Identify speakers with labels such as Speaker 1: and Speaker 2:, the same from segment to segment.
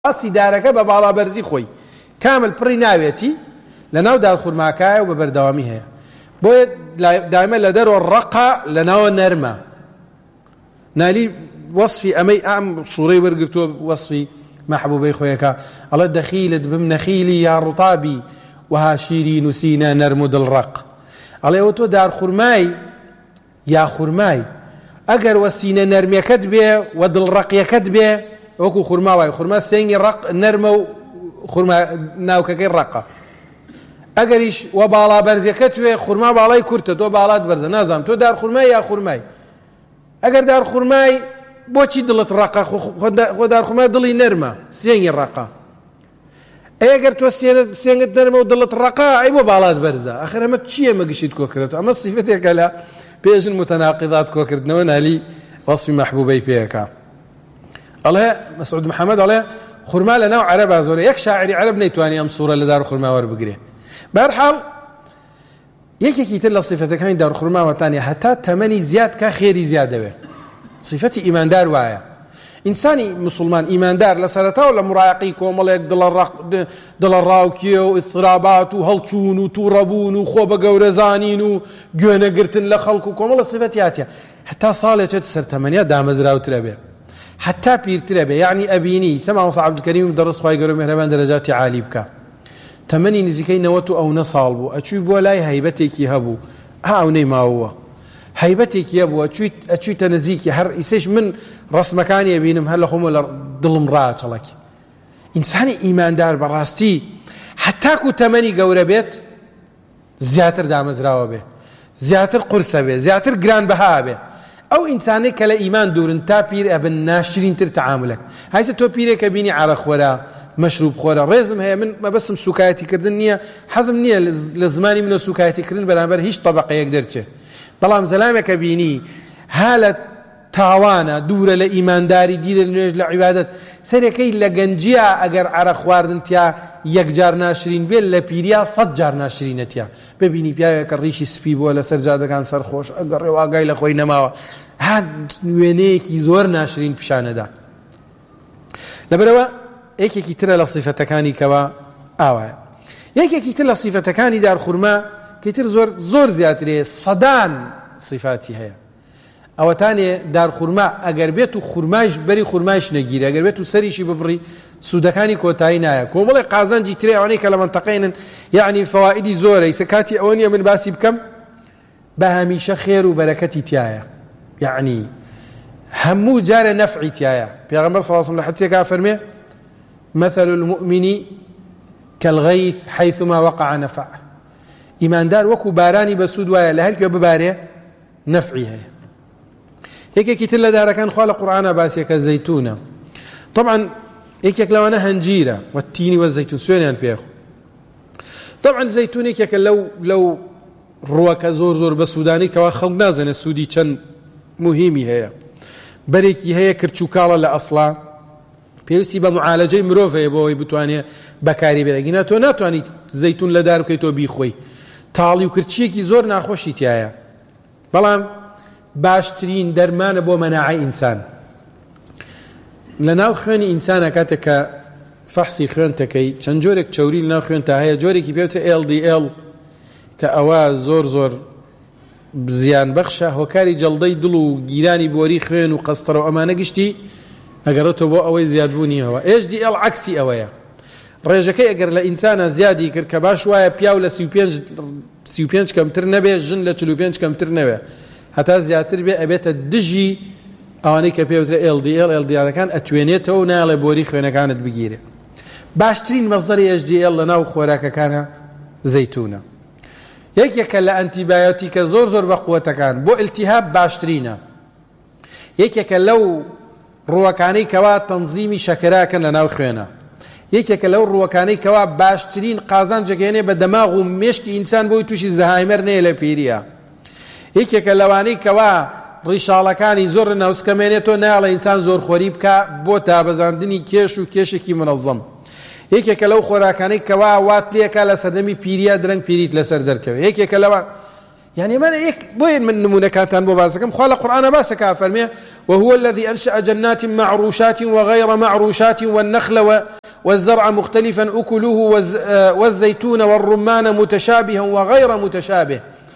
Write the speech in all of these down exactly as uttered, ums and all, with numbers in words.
Speaker 1: باسی دارەکە بە باڵابەرزی خۆی کامل پڕی ناوێتی لەناو دارخورماکایە و بە بەردەوامی هەیە. بۆیە دائمە لە دەرەوە ڕەقە لەناوە نەرمە. نالی وەصفی ئەمەی ئەم سوورەی وەرگرتووە وەصفی محبوبەی خۆیەکە ئەڵێ دەخیلت بم نەخیلی یا ڕوتابی وها شیرین و سینە نەرم و دڵڕەق. ئەڵێ ئەوە تۆ دارخورمای یا خورمای ئەگەر وە سینە نەرمەکەت بێ و دڵڕەقیەکەت بێ وەکو خورما وای خورما سێنگی ڕق نەرمە و خورما ناوکەکەی ڕقە. ئەگەریش وە باڵا بەرزەکەت وێ خورما باڵای کورتە تۆ باڵات بەرزە نازانم تۆ دارخورمای یا خورمای. ئەگەر دارخورمای بۆچی دڵت ڕقە خۆ دارخورمای دڵی نەرمە سێنگی ڕقە. ئەگەر تۆ سێنگت نەرمە و دڵت ڕقە ئەی بۆ باڵات بەرزە. ئەخر ئەمە چییە مەگشیت کۆکردێتەوە؟ ئەمە سیفەتێکە لە پێشن متەناقیضات کۆکردنەوە نالی وەصفی محبوبەی پێیەکە. الله مسعود محمد الله خورما لەناو عەرەبا زۆرە. یەک شاعری عەرەب نەیتوانی ئەم سوورە لە دارخورما وەربگرێ. بەرحاڵ یەکێکی تر لە صیفەتەکانی دارخورماوەتانە هەتا تەمەنی زیاد کا خێری زیاد دەوێت. صیفەتی ئیماندار وایە. ئینسانی مسلمان ئیماندار لە سەرەتاوە لە مڕایەقی کۆمەڵێک دڵە ڕاوکیە و ئیسترابات و هەڵچوون و تووڕەبوون و خۆ بە گەورەزانین و گوێنەگرتن لە خەڵک و کۆمەڵە صیفەتی هاتیە. هەتا ساڵێکێت سەر تەمەنیا دامەزراوترە بێ حتى بيرترى به يعني أبيني سمع وصع عبد الكريم درس خواهي قالوا مهربان درجات عالي بك تمني نزيكي نوتو أو نصالبو أتشوي بولاي هيبتك يهبو هاوني ما هو هيبتك يهبو أتشوي أتشوي تنزيكي هر إيش من رسم مكان يبينم هلا خم ولا ظلم راج لك إنساني إيمان دار براستي حتى كو تمني قورة بيت زياتر دامز راوه به زياتر قرصة به زياتر جران بها به او انسانه کله ایمان دورن تا پیر ابن ناشرین تر تعاملك هاي تو پیره کبینی عرق خورا مشروب خورا رزم هي من ما بس سوکایتی کردن نیه حزم نیه لزمانی من سوکایتی کردن برابر هیچ طبقه یقدرچه بلام زلامه کبینی حالت تاوانا دوره ل ایمانداری دیره نوێژ لە عیبادت سەرەکەی لە گەنجیا ئەگەر عرق خواردن تیا یەک جار ناشرین بێت لە پیریا سەد جار ناشرینەتیا ببینی پیاوێکە ڕیشی سپی بووە لەسەر جادەکان سەرخۆش ئەگەر ڕێواگای لە خۆی نەماوە هات وێنەیەکی زۆر ناشرین پیشانەدا. لەبەرەوە یەکێکی ترە لە صیفەتەکانی کەوا ئاوایە. یەکێکی تر لە صیفەتەکانی دارخورما کەیتر زۆر زۆر زیاترێ سەدان صیفاتی هەیە. ئەوەتانێ دارخورما ئەگەر بێت و خورماش بەری خورماش نەگیرە ئەگەر بێت و سەریشی ببڕی سوودەکانی کۆتایی نایە. کۆمەڵی قازانجی ترێ ئەوانەی کە لە منتەقەینن یعنی فەوائیدی زۆرە ئیسە کاتی ئەوە نییە من باسی بکەم بە هەمیشە خێر و بەرەکەتی تایە یعنی هەموو جارە نەفعی تایە. پێغەمبەر صلی الله علیه و سلم لە حەدیثێکا فەرمێ مثل المؤمن كالغيث حيثما وقع نفع. ئیماندار وەکو بارانی بە سوود وایە لە هەر کوێ ببارێ نەفعی هەیە. یەکێکی تر لە دارەکان خوا لە قورئانە باسیەکە زەیتونە. طبعا یەکێک لەوانە هەنجیرە والتینی والزەیتون سوێنیان پێخۆ. طبعا زەیتون یەکێکە لەو لەو ڕووەکە زۆر زۆر بە سوودانی کەوا خەڵک نازانێت سوودی چەند مهمی هەیە. بەرێکی هەیە کرچووکاڵە لە ئەسڵا پێویستی بە معالەجەی مرۆڤ هەیە بۆ ئەوەی بتوانێت بەکاری بێنێت. گینە تۆ ناتوانیت زەیتون لە دار بکەیت تۆ بیخۆی تاڵی و کرچیەکی زۆر ناخۆشی تایە. بەڵام باشترین دەرمانە بۆ مەناعەی ئینسان. لە ناو خوێنی ئینسانە کاتێک کە فەحسی خوێن دەکەی چەند جۆرێک چەوری لە ناو خوێنتا هەیە. جۆرێکی پێوترە ئێل دی ئێل کە ئەوە زۆر زۆر زیان بەخشە هۆکاری جەڵدەی دڵ و گیرانی بۆری خوێن و قەستەڕە و ئەمانە گشتی ئەگەڕێتەوە بۆ ئەوەی زیادبوونیەوە. ئێچ دی ئێل عەکسی ئەوەیە. ڕێژەکەی ئەگەر لە ئینسانە زیادی کرد کە باش وایە پیاو لە سی و پێنج کەمتر نەبێ ژن لە چل و پێنج کەمتر نەبێ هەتا زیاتر بێ ئەبێتە دژی ئەوانەی کە پێوترە ئێل دی ئێل ئێل دی ئێلەکان ئەتوێنێتەوە و ناڵێ بۆری خوێنەکانت بگیرێ. باشترین مەزدەری ئێچ دی ئێل لە ناو خۆراکەکانە زەیتونە. یەکێکە لە ئەنتیبایۆتیکە زۆر زۆر بە قووەتەکان بۆ ئیلتیهاب باشترینە. یەکێکە لەو ڕووەکانەی کەوا تەنزیمی شەکەراکەن لە ناو خوێنە. یەکێکە لەو ڕووەکانەی کەوا باشترین قازان جەگەێنێ بە دەماغ و مێشکی ئینسان بۆی تووشی زەهایمەر نەیە لە پیریە. یەکێکە لەوانەی کەوا ڕیشاڵەکانی زۆر ناوسکەمێنێتەوە ناڵە ئینسان زۆر خۆری بکە بۆ تابەزاندنی کێش و کێشێکی منەظەم. یەکێکە لەو خۆراکانەی کەوا وات لێکە لە سەردەمی پیریە درەنگ پیریت لەسەر دەرکەوێت. یەکێکە لەوە يعني من إيه بوين من نمونة كانتان بوبازكم خال القرآن باسك فرمي وهو الذي أنشأ جنات معروشات وغير معروشات والنخل والزرع مختلفا أكله والزيتون والرمان متشابها وغير متشابه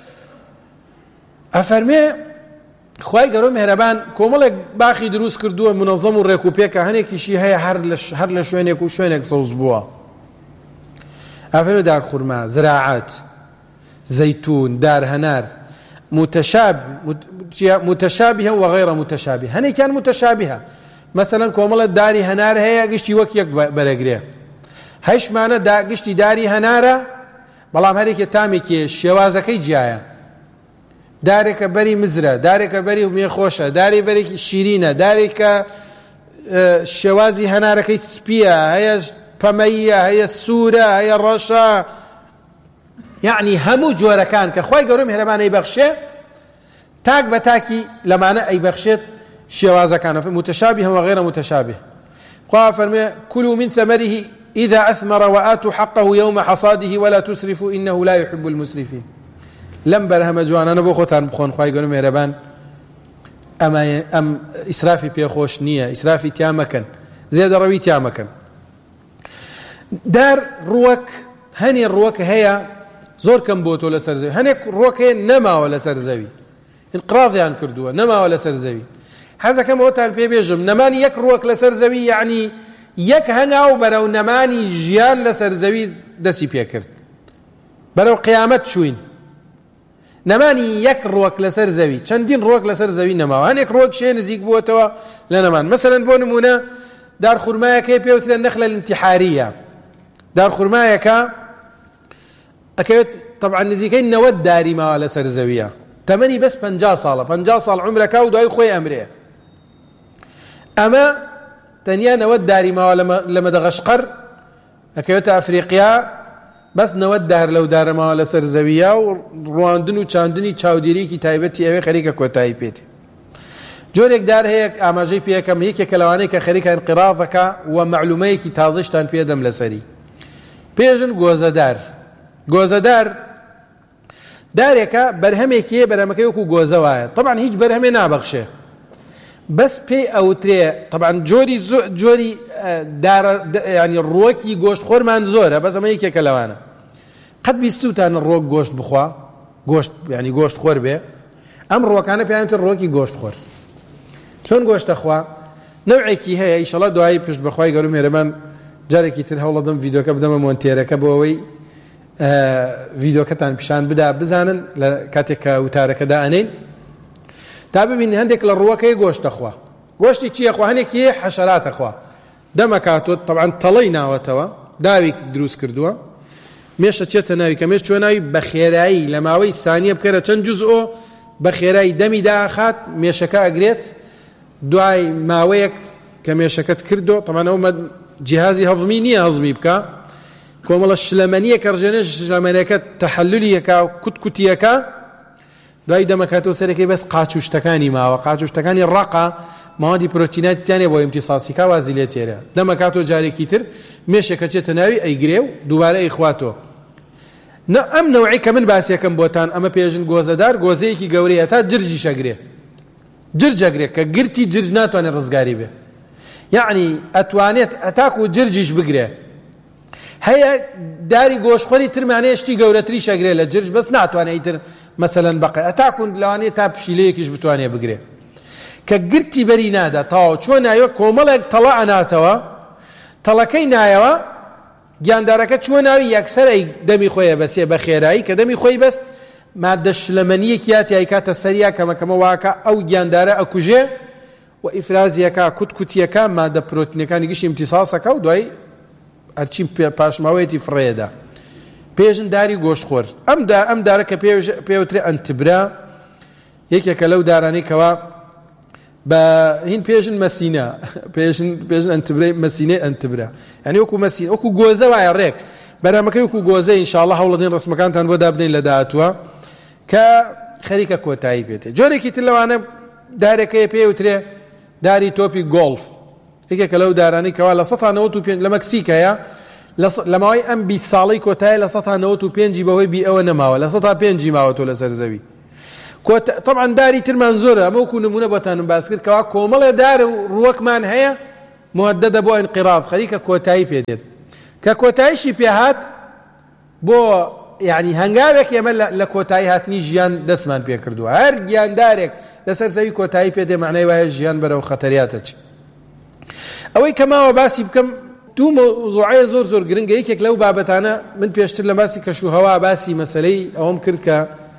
Speaker 1: أفرمي خواهي قالوا مهربان كومالك باخي دروس كردوه منظم الريكو بيكا هنيك شي هي هر لشوينك وشوينك صوزبوها أفرمي دار خرما زراعات زيتون دار هنار متشابه متشابهة وغير متشابه هني كان متشابهة مثلا كومالة داري هنار هي قشتي وكيك برقريه هايش معنى دا قشتي داري هنارة بلام هريك تامي كي شوازكي جاية دارك بري مزرة دارك بري ميخوشة داري بري شيرينة دارك شوازي هنارة كي سبيا هي بمية هي السورة هي الرشا يعني همو جورا كان كخواي قروم هرمان اي بخشه تاك بتاكي لمعنى اي بخشت شوازة كان متشابه وغير متشابه قال فرمي كلوا من ثمره إذا أثمر وآتوا حقه يوم حصاده ولا تسرفوا إنه لا يحب المسرفين لم برهم جوان أنا بخوتان بخون خواهي قولوا مهربان أما أم إسرافي بيخوش نية إسرافي تيامكن زيادة روي تيامكن دار روك هني الروك هي زور كم بوت ولا سرزوي هني روك هي نما ولا سرزوي انقراض يعني كردوه نما ولا سرزوي هذا كم وتعال بي بيجم نماني يك روك لسرزوي يعني يك هنگاو برو نماني جيان لسرزوي دسي بيكرد برو قيامت شوين نماني يك روك لسرزوي چندين روك لسرزوي نما هنيك روك شي نزيك بوتوا لنمان مثلا بو نمونه دار خرمايه كي بيوت النخله الانتحاريه دار خرمايه كا اكيد طبعا نزيكين نود داري ما ولا سرزويه تمني بس پنجاه صاله پنجاه صال عمرك وداي خوي امره اما تنيا نود داري ما ولا لما دغشقر اكيد افريقيا بس نود دار لو دار ما ولا سرزويه وروندن وچاندني چاوديري کی تايبتي اوي خريكه كوتاي بيت جوريك دار هيك اماجي بي كم هيك كلواني كخريكه انقراضك ومعلوميك تازشتان بيدم لسري بيجن غوزدار غوزدار دارك برهمك برهمك يكو غوزوايا طبعا هيج برهمه نابخشه بس بي او تري طبعا جوري جوري دار يعني الروكي غوشت خور منزوره بس ما هيك كلوانا قد بيستوتان الروك غوشت بخوا غوشت يعني غوشت خور به ام روك انا بيانت الروكي غوشت خور شلون غوشت اخوا نوعكي هي ان شاء الله دعاي بيش بخواي قالوا مهربان جاركي تر هولا دم فيديو كبدم مونتيرك بووي فيديو كتان بشان بدا بزانن لكاتك وتارك دانين تابع من عندك للروكي غوشت اخوا غوشتي تشي اخوا هنيك حشرات اخوا دمكاتو طبعا طلينا وتوا داويك دروس كردوا مش تشتناوي كمش شوناوي بخيراي لماوي ثانيه بكره چن جزء بخيراي دمي داخات مشكا اجريت دعاي ماويك كمشكت كردو طبعا هو جهازي هضمي نيه هضمي بكا كومل الشلمانيه كرجنش شلمانيك تحلليه كا كتكتيه كا داي دمكاتو سركي بس قاچوش تكاني ما وقاچوش تكاني الرقه مواد بروتينات ثانيه بو امتصاصي كا وازيلتيرا دمكاتو جاري كيتر مشكا تناوي اي جريو دوباره اخواتو نا ام نوعي كمن باسي كم بوتان اما بيجن غوزدار غوزيكي غوريتا جرجي شغري جرجغري كغرتي جرجناتو ان رزغاري به يعني اتوانيت اتاكو جرجيش بقري هي داري غوش خوري تر معنی اشتي غورتري شغري لجرج بس ناتواني يتر مثلا بقى اتاكو لواني تابشيليكش بتواني بقري كغرتي برينادا تاو چون ايو کومل طلعنا توا طلقينا ايوا گاندارکه چون اوی اکثر ای دمی خوی بس بخیرایی که دمی خوی بس ماده شلمنیه کیاتی ای کات سریا کما کما واکا او گانداره اکوجه و افرازیه کا کت کتیه کا ماده پروتین کانی گش امتصاص کا و دوی ارچیم پاشماویتی فریدا پیجن داری گوشت خور ام دا ام دارکه پیج پیوتری انتبرا یکی کلو دارانی کوا با هين بيجن مسينا بيجن بيجن انتبري مسينه انتبرا يعني اكو مسين اكو غوزه واي ريك بدا ما كيكو غوزه ان شاء الله حول رسم مكان تن بدا بنين لداتوا ك خريكه كوتاي بيت جوري كيت لو انا دارك بي وتري داري توبي جولف هيك كلو داراني كوالا سطا نوتو لمكسيكا يا لەماوەی ئەم بیست ساڵەی کۆتایە لە سەد نەوەت و پێنج بەوەی بی ئەوە نەماوە لە سەد پێنج ماوەتەوە لەسەر زەوی. طبعا داری ترمان زۆرە ئەمە وەکو نمونە بۆتانم باس کرد کەوا کۆمەڵێ دارە و ڕووەکمان هەیە مودەدە بۆ ئینقیراض خەریکە کۆتایی پێدێت کە کۆتاییشی پێهات بۆ یعنی هەنگاوێک ئێمە لە کۆتایی هاتنی ژیان دەستمان پێ کردووە هەر گیاندارێک لەسەر زەوی کۆتایی پێدێ معنای وایە ژیان بەرەو خەتەریاتە چ ئەوەی کەماوە باسی بکەم دوو مۆزوعەیە زۆر زۆر گرنگە یەکێک لەو بابەتانە من پێشتر لە باسی کەشوهەوا باسی مەسەلەی ئەوەم کرد کە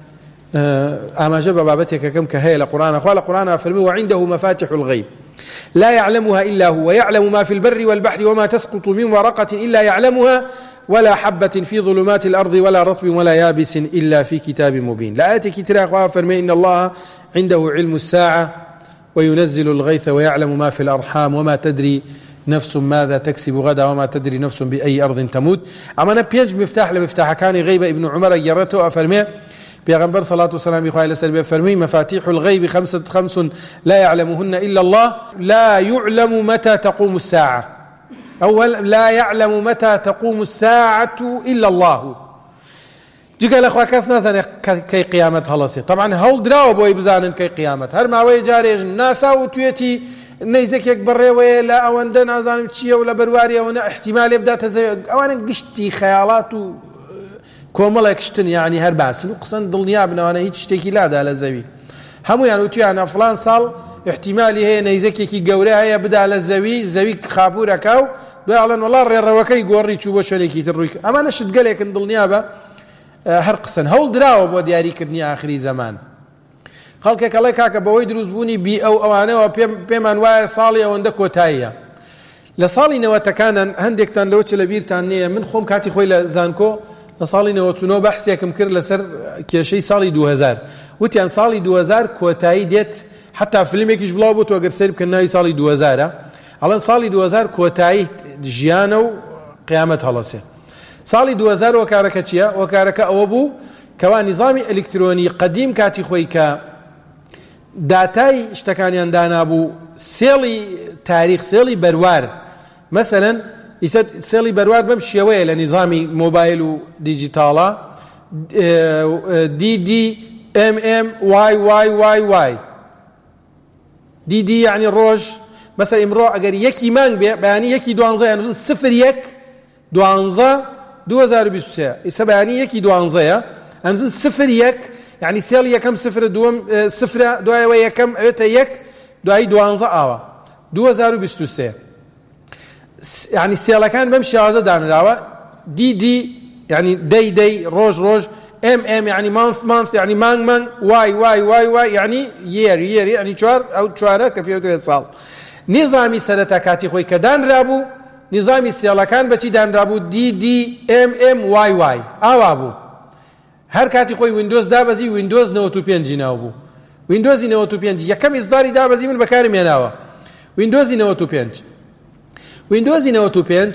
Speaker 1: ئاماژە بە بابەتێکەکەم کە هەیە لە قورئانە خوا لە قورئانە فەرمی وعنده مفاتح الغيب لا يعلمها إلا هو ويعلم ما في البر والبحر وما تسقط من ورقة إلا يعلمها ولا حبة في ظلمات الأرض ولا رطب ولا يابس إلا في كتاب مبين لآية كتير خوا فرمي إن الله عنده علم الساعة وينزل الغيث ويعلم ما في الأرحام وما تدري نفس ماذا تكسب غدا وما تدري نفس بأي أرض تموت أما بينج مفتاح لمفتاح كان غيب ابن عمر جرته أفرمي بيغمبر صلاة والسلام يخوي لسلبي فرمي مفاتيح الغيب خمسة خمس لا يعلمهن إلا الله لا يعلم متى تقوم الساعة أول لا يعلم متى تقوم الساعة إلا الله جيقال أخوة كاس نازن كي قيامة هلسي طبعا هول دراو بوي بزانن كي قيامة هر ماوي جاريج ناسا وتويتي نيزك يكبر ولا أوان نازانم چيا ولا برواري أونا احتمال يبدأ تزي أولا قشتي خيالات کۆمەڵێک شتن یعنی هەر باسن و قسەن دڵنیا بنەوانە هیچ شتێکی لادا لە زەوی هەمویان وتویانە فڵان ساڵ احتیمالی هەیە نەیزەکێکی گەورە هەیە بدا لە زەوی زەوی خاپوورەکە و دوای ئەڵێن وەڵا ڕێڕەوەکەی گۆڕی چوو بۆ شوێنێکی تر ڕووی ئەمانە شت گەلێکن دڵنیا بە هەر قسەن هەوڵ دراوە بۆ دیاریکردنی ئاخری زەمان خەڵکێک ئەڵێ کاکە بەوەی دروستبوونی بی ئەو ئەوانەوە پێمان وایە ساڵی ئەوەندە کۆتاییە لە ساڵی نەوەتەکانان هەندێکتان لەوە چ لە بیرتان نییە من خۆم کاتی خۆی لە زانکۆ لە ساڵی نەوەت و نۆ بەحسێکم کرد لەسەر کێشەی ساڵی دوو هەزار وتیان ساڵی دوو هەزار کۆتایی دێت حتا فیلمێکیش بڵاو بوو تۆ ئەگەر سەیر بکەن ناوی ساڵی دوو هەزارە ئەڵێن ساڵی دوو هەزار کۆتایی ژیانە و قیامەت هەڵەسێ ساڵی دوو هەزار وەکارەکە چییە وەکارەکە ئەوە بوو کەوا نیزامی ئەلکترۆنی قەدیم کاتی خۆی کە داتای شتەکانیان دانابوو سێڵی تاریخ سێڵی بەروار مەسەلەن سێڵی بەروار بەم شێوەیە لە نظامی مۆبایل و دیجیتاڵە دی دی ئێم ئێم وای وای وای وای دی دی یعنی ڕۆژ مەسەڵ ئیمڕۆ ئەگەر یەکی مانگ بێ بەیانی یەکی دوانزە یان سفر یەک دوانزە دوو هەزار و بیست و سێ ئێستا بەیانی یەکی دوانزەیە ئەمزن سفر یەک یعنی سێڵی یەکەم سفر دووەم سفرە دوایەوە یەکەم ئەوێتە یەک دوایی دوانزە ئاوە دوو هەزار و بیست و سێ يعني سێڵەکان بەم شێوازە دانراوە دی دی يعني دەی دەی ڕۆژ ڕۆژ ئێم ئێم يعني مانث مانث يعني مانگ مانگ وای وای وای وای يعني یێر یێر يعني چوار ئەو چوارە کە پێوترێت ساڵ نیزامی سەرەتا کاتی خۆی کە دانرابوو نیزامی سێڵەکان بەچی دانرابوو دی دی ئێم ئێم وای وای ئاوا بوو هەر کاتی خۆی ویندۆز دابەزی ویندۆز نەوەت و پێنج ناو بوو ویندۆزی نەوەت و پێنج یەکەم ئیزداری دابەزی من بەکارم هێناوە ویندۆزی نەوەت و پێنج ویندۆزی نەوەت و پێنج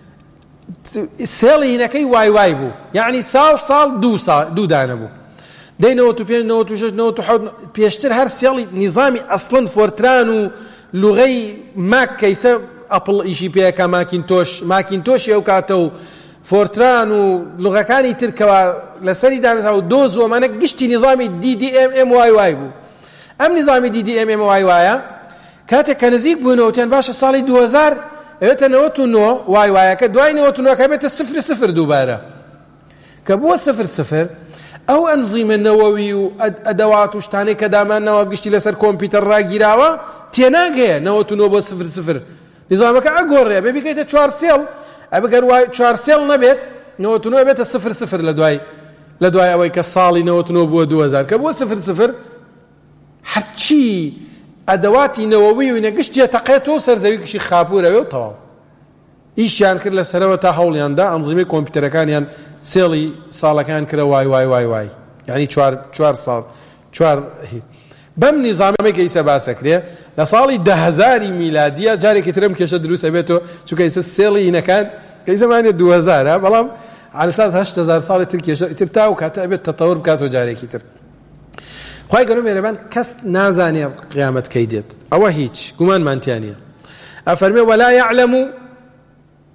Speaker 1: سێڵی هینەکەی وای وای بوو یعنی ساڵ ساڵ دوو ساڵ دوو دانە بوو دەی نەوەت و پێنج نەوەت و شەش نەوەت و حەوت پێشتر هەر سێڵی نیزامی ئەسڵەن فۆرتران و لوغەی ماک کەیسە ئەپڵ ئیشی پێیەکە ماکینتۆش ماکینتۆشی ئەو کاتە و فۆرتران و لوغەکانی ترکەوە لەسەری دانەسا و دۆز و ئەمانە گشتی نیزامی دی دی ئێم ئێم وای وای بوو ئەم نیزامی دی دی ئێم ئێم وای وایە کاتێک کە نزیک بوونەوەتیان باشە ساڵی دوو هەزار ئەوێتە نەوەت و نۆ وای وایەکە دوای نەوەت و نۆەکە بێتە سفر سفر دووبارە کە بووە سفر سفر ئەو ئەنزیمە نەوەوی و ئەدەوات و شتانەی کە دامانەوە گشتی لەسەر کۆمپیوتەر ڕاگیراوە تێناگەیە نەوەت و نۆ بۆ سفر سفر نظامەکە ئەگۆڕێ بێ بیکەیتە چوار سێڵ ئەبگەر وای چوار سێڵ نەبێت نەوەت و نۆ بێتە سفر سفر لە دوای لە دوای ئەوەی کە ساڵی نەوەت و نۆ بووە دوو هەزار کە بووە سفر سفر هەرچی ئەدەواتی نەوەوی و نەگشتیە تەقێتەوە سەرزەوی کشی خاپوورەوێ و تەواو ئیشیان کرد لەسەرەوە تا هەوڵیاندا ئەنزیمەی کۆمپیوتەرەکانیان سێڵی ساڵەکان کرە وای وای وای وای یعنی چوار ساڵ چوار بەم نیزامەکە ئیسە باسەکرێ لە ساڵی دە هەزاری میلادیە جارێکی ترم کێشە دروست ئەبێتەوە چونکە ئیسە سێڵی هینەکان کە ئیسەمانێت دوو هەزارە بەڵام عەلەساس هەشت هەزار ساڵی تر کێشە ئیتر تا و کاتە ئەبێت تەتەوەر بکاتەوە جارێکی تر خوای گەورە مێرەبان کەس نازانێ قیامەت کەی دێت ئەوە هیچ گومانمانتیان نیە ئەفەرمێ وەلا یعلەم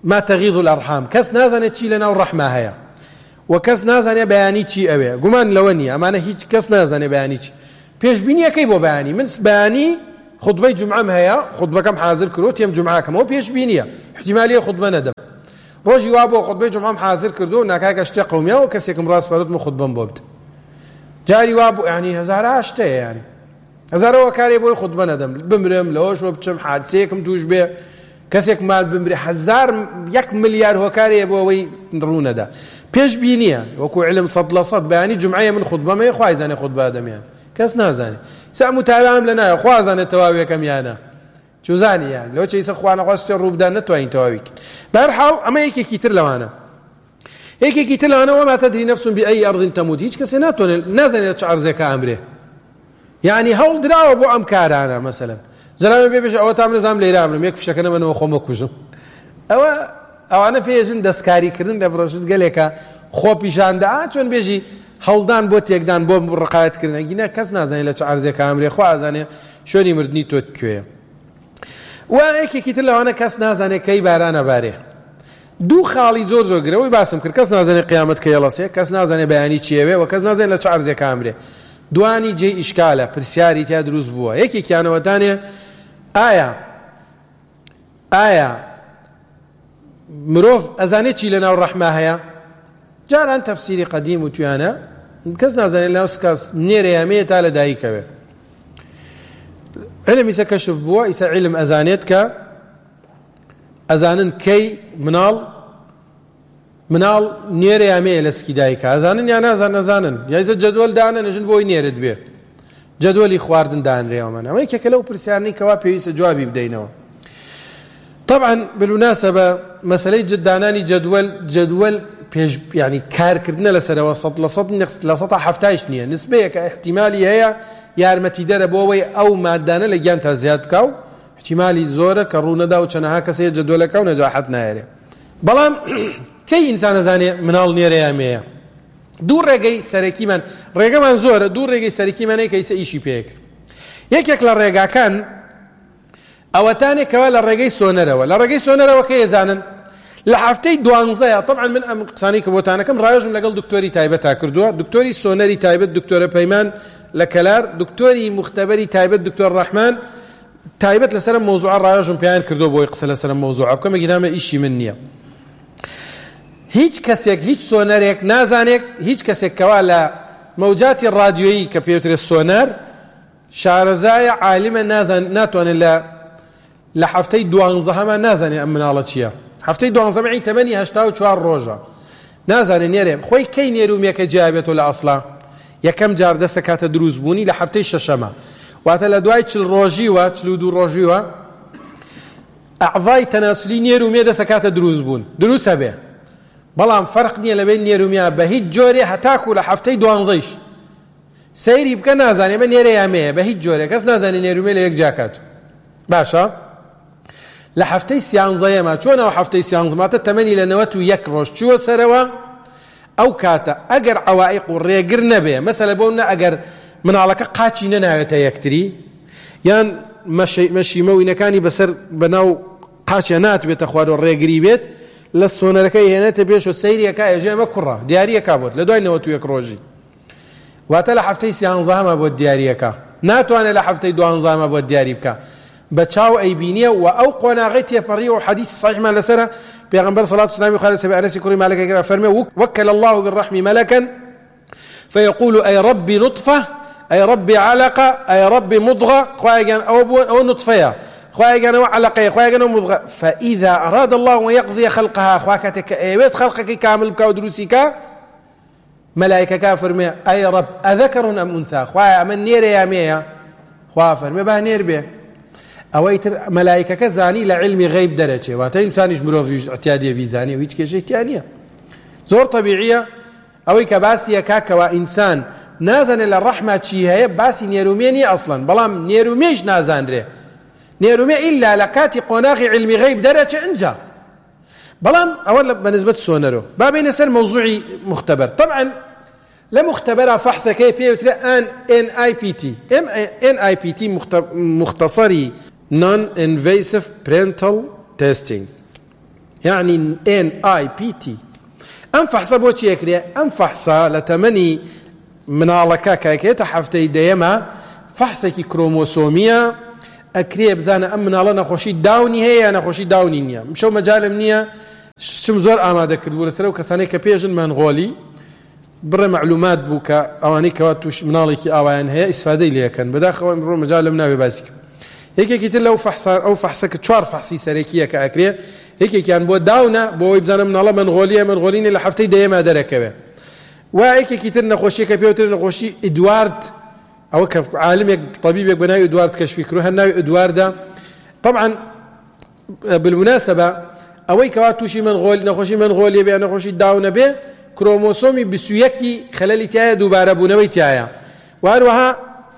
Speaker 1: ما تغيظ الأرحام كس نازنة چی لنا والرحمة هيا وكس نازنة بياني چی أوي قمان لوني أمانة هيج كس نازنة بياني چی پیش بینیه کی بو بياني من بياني خطبه جمعة هيا خطبه كم حاضر كروت يوم جمعة كم هو پیش بینیه احتمالية خطبه ندم روجي وابو خطبه جمعة حاضر كردو ناكاك اشتي قوميا وكس يكم راس برد من خطبه بوبت جاري وابو يعني هزار اشتي يعني هزار وكاري بو خطبه ندم بمرم لوش وبچم حادثه كم توش به كسيك مال بمري هزار يك مليار هو كاري بو وي نرونا دا پیش بینیه وكو علم صد لصد بياني جمعه من خطبه ما يخوايزاني خطبه ادم يعني كاس نازاني سامو تعلم لنا خوازانه تواوي كم يانا شو زاني يعني لو شيء اخوانا خاص الروب ده نتوين تواويك برحال اما هيك كيتر لوانا هيك كيتر لوانا وما تدري نفس باي ارض تموت هيك كسناتون نازل تشعر زي كامره يعني هول دراو ابو امكار انا مثلا زلمه بيبش او تعمل زعم ليرا امر يكفي شكنا من خو كوجو او او انا في جن دسكاري كردن دبرشت قال لك خو بيشاندا چون بيجي هەوڵدان بۆ تێکدان بۆ ڕقایەتکردنەگینە کەس نازانێت لە چ عەرزێک ئامرێ خوا ئازانێ شوێنی مردنی تۆ کوێیە و یەکێکی تر لەوانە کەس نازانێت کەی بارانە بارێ دوو خاڵی زۆر زۆر گرەوەی باسم کرد کەس نازانێت قیامەت کە یەڵەسێ کەس نازانێت بەیانی چیەوێ و کەس نازانێت لە چ عەرزێک ئامرێ دوانی جێ ئیشکالە پرسیاری تیا دروست بووە یەکێکیانەوەتانێ ئایا ئایا مرۆڤ ئەزانێت چی لەناو ڕەحمە هەیە جاران تفسيري قديم وتيانا كز نازل الناس كاس نير يامية تالا دايكا علم يسا كشف بوا يسا علم أزانيت كا أزانن كي منال منال نير يامية لسكي دايكا أزانن يعني أزان أزانن يا إذا جدول دانا نجن بوي نيرد بيه جدولي خواردن دان ريومان أما يكا كلاو برسياني كوابي يسا جوابي بدينوا طبعا بالمناسبة مسألة جداناني جدول جدول بيج يعني كار كردنا لسنة وسط لسط لسط حفتاش نية نسبية كاحتمالي هي يارمتي دربوي أو مادانا لجان تزياد كاو احتمالي زورة كرونا دا وشنها كسي جدول كاو نجاحتنا يري بلام كي إنسان زاني منال نيري يامية دور رجعي سركي من رجع من زورة دور رجعي سركي من كيس إيشي بيك يك يك للرجع كان أو تاني كوال الرجعي سونرة ولا رجعي سونرة وكي زانن لحفتي دوانزايا طبعا من ام قساني كبوتانا كم رايج لقل دكتوري تايبت كردوها دكتوري سونري تايبت دكتور بيمان لكلار دكتوري مختبري تايبت دكتور الرحمن تايبت لسلام موضوع رايج بيان كردو بو يقص لسلام موضوع كما قدام ايشي منيه هيج كسيك هيج سونريك نازانيك هيج كسيك كوالا موجات الراديويي كمبيوتر السونار شارزايا عالما نازن ناتوان الا لحفتي دوانزها ما نازاني امنا الله تشيا هفتەی دوانزەمەی تەمەنی هەشتا و چوار ڕۆژە نازانێ نێرێم خۆی کەی نێرومێکە جیابێتەوە لە ئەسڵا یەکەم جار دەسە کاتە دروست بوونی لە هەفتەی شەشەمە واتە لە دوای چل ڕۆژیوە چل و دوو ڕۆژیوە ئەعڤای تەناسولی نێرومێ دەسە کاتە دروست بوون دروستە بێ بەڵام فەرق نییە لەبێن نێرومیە بە هیچ جۆرێ هەتاکو لە هەفتەی دوانزەیش سەیری بکە نازانێ بە نێرە یامەیە بە هیچ جۆرێ کەس نازانێ نێرومێ لە یەک جاکات باشە لحفتي سيانزايا ما چون او حفتي سيانز ما تتمني لنوات ويك روش چو سروا او كاتا اگر عوائق وريقر نبي مثلا بونا اگر من على قاچي نناوتا يكتري يان مشي مشي موي نكاني بسر بناو قاچنات بيت اخوار وريقري بيت لسونركاي هنا تبيشو سيريا كا جاي مكره دياريه كابوت لدوي نوت ويك روجي واتلا حفتي سيانزا ما بو دياريه كا ناتو انا لحفتي دوانزا ما بو دياري بكا بچاو ايبينيه واو قناغتي فريو حديث صحيح ما لسره بيغمبر صلاه الله عليه وسلم انس كريم ملك فرمي وكل الله بالرحم ملكا فيقول اي ربي نطفه اي ربي علقه اي ربي مضغه خوايا او او نطفه خوايا او علقه خوايا او مضغه فاذا اراد الله ان يقضي خلقها خواكتك ايبت خلقك كامل بكاو دروسيكا ملائكه كافر مي اي رب اذكر ام انثى خوايا من نير يا ميا خوافر ما با نير به اويتر ملائكه كزاني لعلم غيب درجه وات انسان يجمرو اعتياديه بيزاني ويش كشي ثانيه زور طبيعيه اوي كباسيه كاكا وانسان نازن للرحمه شي هي باسي نيروميني اصلا بلام نيروميش نازندره نيرومي الا لكاتي قناغي علم غيب درجه انجا بلام اولا بالنسبه للسونرو بابين سر موضوعي مختبر طبعا لا مختبرة فحص كي بي ان ان اي بي تي ام ان اي بي تي مختصري non invasive parental testing يعني إن آي بي تي. أم فحصة بوشي يكري أم فحصة لتمني من على كاكاكيتا حفتي ديما فحصة كروموسومية أكري بزانا أم من على نخوشي داوني هي نخوشي داوني نيا مشو مجال منيا شم زور آماده كردبو لسرو كساني كبيجن منغولي برا معلومات بوكا أواني كواتوش مناليكي آوان هي استفادة ليا كان بداخل مرور مجال مناوي باسك هيك كيتر لو فحص أو فحصك تشوار فحصي سريكية كأكري هيك كان بو داونا بو يبزانا من الله منغولية منغولين اللي حفتي دايما دركبه وهيك كيتر نخوشي كبيوتر نخوشي إدوارد أو كعالم طبيب بناوي إدوارد كشفي كرو هناوي إدوارد طبعا بالمناسبة أوي كواتوشي منغول نخوشي منغولية بي نخوشي داونا بي كروموسومي بسويكي خلالي تايا دوباره بونوي تايا وهروها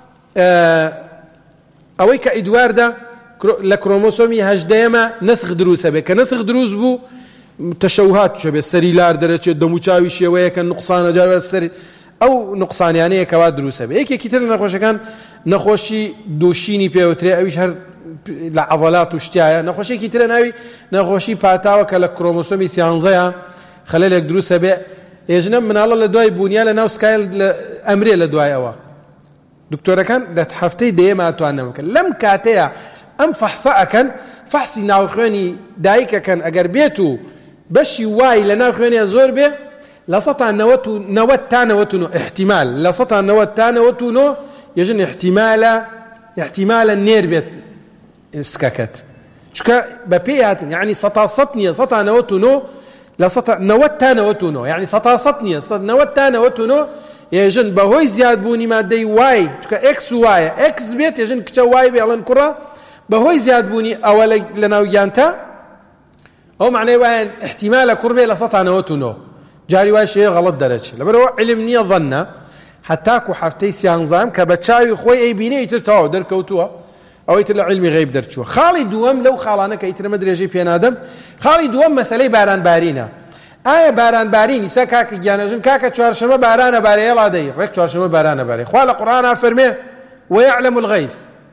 Speaker 1: أوي كإدوارد لكروموسومي هجديما نسخ دروسه بي كنسخ دروس بو تشوهات شبه السريلار درجة دموچاوي شوية كان نقصان جارو السري أو نقصان يعني كوات دروسه بي هيك كتير نخوشي كان نخوشي دوشيني بيوتري أويش هر العضلات وشتايا نخوشي كتير ناوي نخوشي باتاوا كالكروموسومي سيانزيا خلالك دروسه بي يجنب من الله لدواي بونيا لناو سكايل أمري لدواي أوا دكتورة كان لتحفتي ديما أتوانا مكان لم كاتيا أم فحصاء كان فحصي ناو خواني دايكا كان أقر بيتو بشي واي لناو خواني أزور بي لسطع نوتو نوت تانوتو احتمال لسطع نوت تانوتو يجن احتمال احتمال النير بيت اسكاكت شكا ببيات يعني سطع سطنية سطع نوتو نو لسطع نوت تانوتو نو يعني سطع سطنية نوت تانوتو نو يجن بهوي زياد بوني مادي واي شكا اكس واي اكس بيت يجن كتا واي بيعلن كرة بهوي زياد بوني أولا لناو يانتا أو معنى وين احتمال كربي لسطع نوتو نو جاري واي شيء غلط درجة لبرو علمني ظن حتىكو حفتي سيانزام كبتشاوي خوي اي بيني يترتاو دركوتوها او يتر علمي غيب درتشوا خالي دوام لو خالانك يتر مدري يجي بين ادم خالي دوام مساله باران بارينا آية باران بارين يسا كاك جانجن كاك چوارشمه باران باري يلا دي رك چوارشمه باران باري خال القرآن فرمي ويعلم الغيث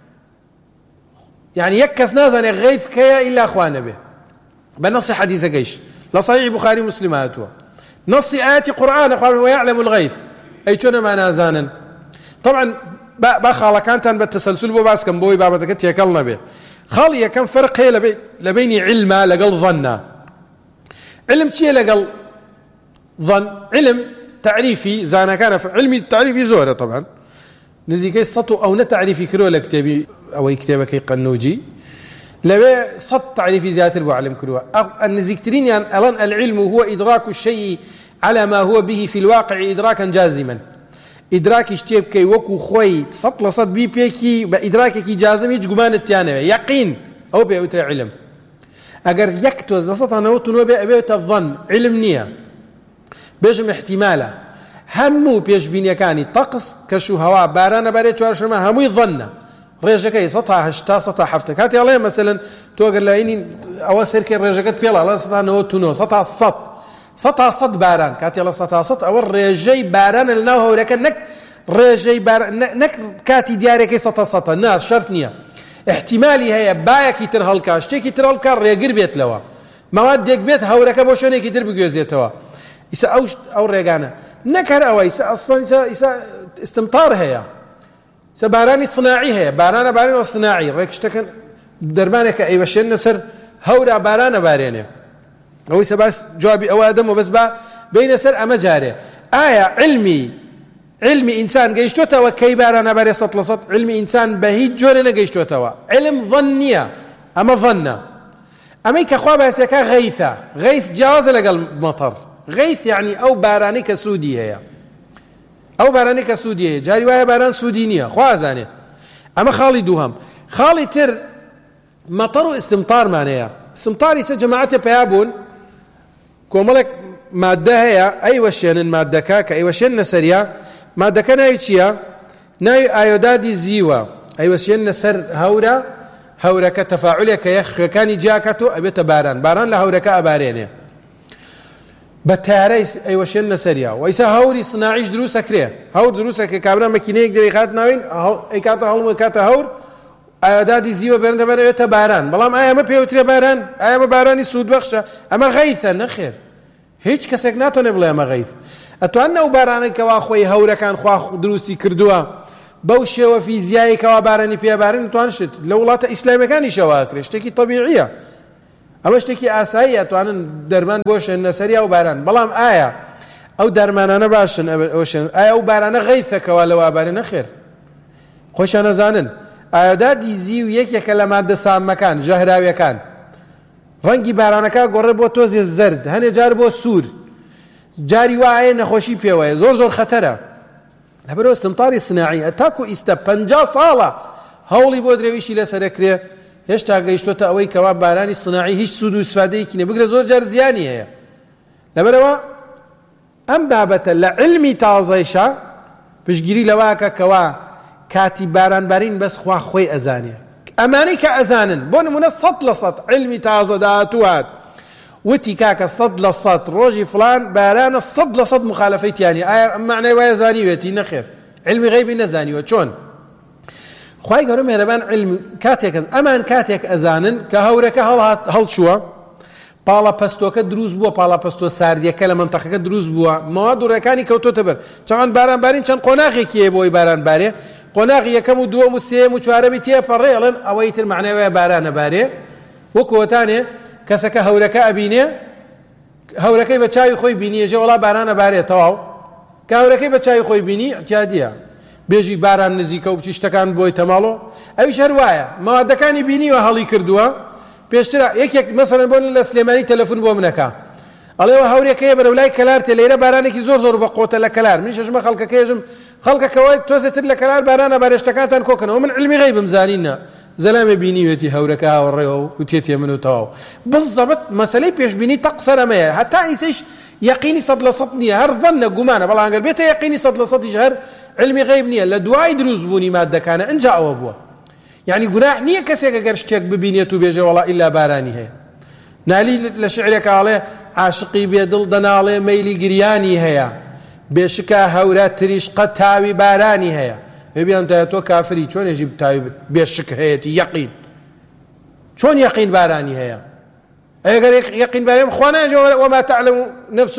Speaker 1: يعني يكس نازن الغيث كيا إلا أخوانا به بنص حديث قيش لا صحيح بخاري مسلماتوا نص آيات قرآن أخوان ويعلم الغيث أي شون ما نازانا طبعا بخالا كانت بالتسلسل بو باس كان بوي بابا تكت يكلنا به خالية كان فرق هي لبي لبيني علما لقل ظنا علم شيء لقل ظن علم تعريفي زانا كان علمي التعريفي زورة طبعا نزيكي سطو أو نتعريفي كرو لكتابي أو كتابك قنوجي لبي سط تعريفي زيادة الوعلم كرو النزيكترين يعني ألان العلم هو إدراك الشيء على ما هو به في الواقع إدراكا جازما إدراك اشتيب كي وكو خوي سط لصد بي بيكي بإدراكك جازم يجقمان التيانة يقين أو بيوت علم أقر يكتوز لصد نوتو بيوت الظن علم نية بيجم احتمالا همو بيج بينيكاني طقس كشو هواء بارانا باريت وارشما همو يظن ريجكي سطح هشتا سطح حفتك هاتي الله مثلا توقر لأيني أواسر كي ريجكت بيلا الله سطح نوتو نو سطح السط سطح صد باران كاتي الله سطح صد أو الرجي باران لناوه ولكن نك رجي باران نك كاتي دياري كي سطح سطح ناس شرط نية احتمالي هي بايك يتر هالكا اشتي كيتر هالكا ريقر بيت لوا مواد ديك بيت هوركا بوشوني كيتر بقوزيتوا يسا أو أو ريقانا نكر أو يسا أصلا يسا, يسا استمطار هي يسا باراني صناعي هي بارانا باراني وصناعي ريك اشتكن دربانك أي بشين نسر هورا بارانا باريني أو يسا بس جوابي أو آدم وبس با بين سر أما جاري آية علمي علمي إنسان قيشتوتا وكي بارانا باري سط لسط علمي إنسان بهيد جورنا قيشتوتا علم ظنية أما ظنة أما كخوابها سيكا غيثة غيث جاوز لقل مطر غيث يعني أو باراني كسودي هي أو باراني كسودي هي جاري وهي باران سودينية خوازاني أما خالي دوهم خالي تر مطر استمطار معناها استمطار يسا جماعته بيابون كوملك مادة هي أي وشين مادة كاك أي وشين نسريا مادة كان أي شيء ناي أيودادي زيوا أي وشين نسر هورا هورا كتفاعلية كيخ كان جاكتو أبيت باران باران لهورا كأبارينه بتعريس أي وشين نسريا ويسا هوري صناعيش دروسة كريه هور دروسة كابرا ماكينة يقدر يخات ناوين أي كاتا هول وكاتا هور ئاوادادی زیوە بێن دەبێتە باران بەڵام ئایا ئەمە پێوترێ باران ئایا ئەمە بارانی سوودبەخشە ئەمە غەیثە نەخێر هیچ کەسێک ناتوانێ بڵێ ئەمە غەیث ئەتوانە ئەو بارانەی کەوا خۆی هەورەکان خوا دروستی کردووە بەو شێوە فیزیایی کەوا بارانی پێبارن توانشت لە وڵاتە ئیسلامیەکانی شەواکرێ شتێکی طەبیعیە ئەمە شتێکی ئاساییە ئەتوانن دەرمان بۆ شێنە سەری ئەو باران بەڵام ئایا ئەو دەرمانانە باشن ئایا ئەو بارانە غەیثەکەوە لەو ئابارە نەخێر خۆشیان نەزانن ئاوادادی زیو یەکێکە لە مادە سامەکان ژەهراویەکان ڕەنگی بارانەکە گۆڕێ بۆ تۆزێ زەرد هەنێ جار بۆ سوور جاری وایە نەخۆشی پێوەیە زۆر زۆر خەتەرە لەبەرەوە سمتاری سناعی تاکو ئیستا پەنجا ساڵە هەوڵی بۆ درێویشی لەسەرەکرێ هێشتا گەیشتۆتە ئەوەی کەوا بارانی سناعی هیچ سوود و استفادەیەکی نییە بگرە زۆر جار زیانی هەیە لەبەرەوە ئەم بابەتە لە علمی تازەیشە پشتگیری لەوەکە کەوا کاتی بارانبارین بەس خوا خۆی ئەزانێ ئەمانەی کە ئەزانن بۆ نمونە سەد لە سەد علمی تازە داهاتووات وتی کاکە سەد لە سەد ڕۆژی فلان بارانە سەد لە سەد مخالەفەی تیانی ئایا ئەم معنای وایە زانیوێتی نەخێر علمی غەیبی نەزانیوە چۆن خوای گەورە مێرەبان علم کاتێک ئەمان کاتێک ئەزانن کە هەورەکە هەڵچووە پاڵە پەستۆکە دروست بووە پاڵە پەستۆ ساردیەکە لە منتەقەکە دروست بووە مەواد دوڕەکانی کەوتۆتە بەر چەند بارانبارین چەند قۆناغێکی هەیە بۆی بارانبارێ قۆناغی یەکەم و دووەم و سێم و چوارەمی تێپەڕێڵن ئەوەی تر معنای وایە بارانە بارێ وەکووەتانێ کەسەکە هەورەکە ئەبینێ هەورەکەی بە چاوی خۆی بینیێژە وڵا بارانە بارێت تەواو کە هەورەکەی بە چاوی خۆی بینی احتیادیە بێژی باران نزیکە و بچی شتەکان بۆی تەماڵۆ ئەویش هەر وایە مەوادەکانی بینیوە هەڵی کردووە پێشترە یەکێک مەسەڵەن بۆ لە سلێمانی تەلەفۆن بۆ منەکە ئەڵێەوە هەورێکەیە بەرەو لای کەلار تێ لێرە بارانێکی زۆر زۆر بە قۆتە لە کەلار من شەژمە خەڵکەکەیژم خەڵکەکەوە تۆزێتر لە کەلار بارانە بارێشتەکانتان کۆکەنەوە من علمی غەیبم زانینە زەلامێ بینیوێتی هەورەکە هاوڕێەوە و تێتێ من و تەواو بزەبت مەسەلەی پێشبینی تەق سەرەمەیە هەتا ئیسەیش یەقینی سەد لە سەد نییە هەر ڤەنە گومانە بەڵام ئەگەر بێتە یەقینی سەد لە سەدیش هەر علمی غەیب نییە لە دوای دروست بوونی مادەکانە ئەنجا ئەوە بووە یعنی گوناح نییە کەسێک ئەگەر شتێک ببینێت و بێژێ وەڵا ئیلا بارانی هەیە نالی لە شعرێک ئاڵێ عاشقی بێدڵ دەناڵێ مەیلی گریانی هەیە بێشکە هەورە تریش قەت تاوی بارانی هەیە ببیان تا تۆ کافری چۆن ێژی تاوی بێشک هەیەی یەقین چۆن یەقین بارانی هەیە ئەگەر یەقین بارانی خوا ناجێ وما تعلم نفس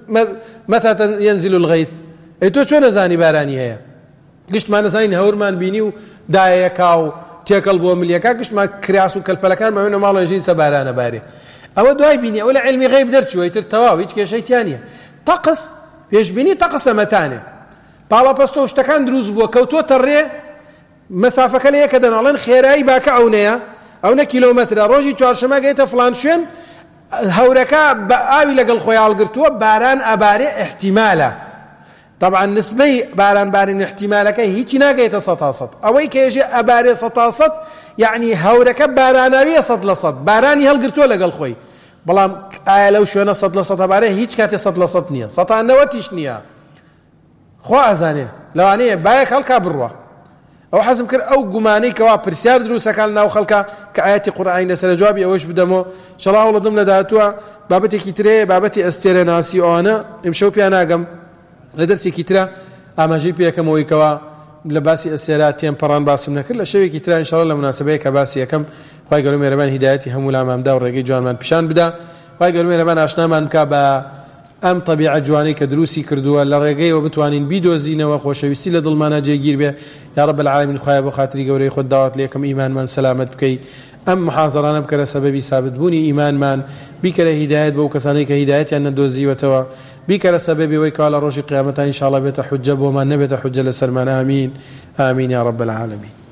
Speaker 1: متى ينزل الغيث ئەی تۆ چۆن نەزانی بارانی هەیە گشتمان نەزانین هەورمان بینی و دایەکا و تێکەڵ بۆ ملیەکە گشتمان کراس و کەلپەلەکان بەوێنە ماڵ ژین سە بارانە بارێ ئەوە دوای بینی ئەو لە علمی غەیب دەرچووە تر تەواو هیچ کێشەی تیان نیە تەقس پێشبینی تەقس ئەمەتانێ پاڵەپەستۆ و شتەکان دروست بووە کەوتۆتە ڕێ مەسافەکە لە یەکە دەناڵێن خێرایی باکە ئەوەیە ئەوە کیلۆمەترە ڕۆژی چوارشەمە گەیتە فڵان شوێن هەورەکە بە ئاوی لەگەڵ خۆی هەڵگرتووە باران ئەبارێ احتیمالە طبعا نسبەی بارانبارین احتیمالەکە هیچی ناگەیتە سەد تا سەد ئەوەی کێژێ ئەبارێ سەد تا سەد یعنی هەورەکە باراناویە سەد لە سەد بارانی هەڵگرتووە لەگەڵ خۆی بەڵام ئایا لەو شوێنە سەد لە سەد هەبارێ هیچ کاتێ سەد لە سەد نییە سەدان نەوەتیش نییە خوا ئەزانێ لەوانەیە بایەک هەڵکا بڕوە ئەو حەزم کرد ئەو گومانەی کەوا پرسیار دروستەکان ناو خەڵکە کە ئاەتی قورئانی لەسەر جوابی ئەوەش بدەمەوە شەڵا هەوڵەدەم لە داهاتووە بابەتێکی ترەیە بابەتی ئەستێرە ناسی ئەوانە ئەمشەو پیان ناگەم لە دەرسێکی ترە ئاماژەی پێەکەمەوەی کەوا لە باسی ئەستێرە تێمپەڕان باسم نەکرد لە شەوێکی ترە ئینشاڵڵا لە موناسەبەیە کە باسی یەکەم خوای گەورە مێرەبان هیدایەتی هەموو لامامدا و ڕێگەی جوانمان پیشان بدا خوای گەورە مێرەبان ئاشنامان بکا بە ئەم طبیعە جوانەی کە دروستی کردووە لە ڕێگەیەوە بتوانین بیدۆزینەوە خۆشەویستی لە دڵمانە جێگیر بێ یا رب العالمین خوایە بۆ خاتری گەورەی خۆت داوات لە یەکەم ئیمانمان سەلامەت بکەی ئەم محاضرانە بکەرە سەبەبی سابتبوونی ئیمانمان بیکەرە هیدایەت بۆ کەسانەی کە هیدایەتیان نەدۆزیوەتەوە بیکەرە سەبەبی ئەوەی کە لە ڕۆژی قیامەتە ئینشاءڵڵا بێتە حوجە بۆمان نەبێتە حوجە لەسەرمان ئامین ئامین یا رب العالمین